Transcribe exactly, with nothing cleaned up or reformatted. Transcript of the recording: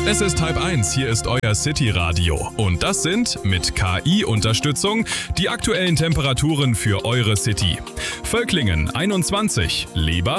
Es ist halb eins, hier ist euer City-Radio. Und das sind, mit K I-Unterstützung, die aktuellen Temperaturen für eure City. Völklingen einundzwanzig, Leber